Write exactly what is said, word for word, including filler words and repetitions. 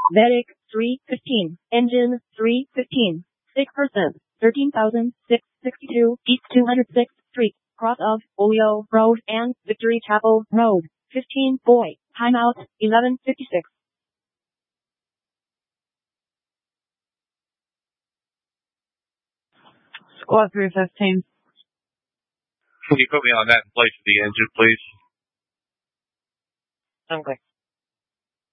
Medic three fifteen. Engine three fifteen. six percent. thirteen thousand six hundred sixty-two East two hundred sixth Street. Cross of Oleo Road and Victory Chapel Road. fifteen Boy. Timeout eleven fifty-six. Squad three fifteen. Can you put me on that in place of the engine, please? Okay.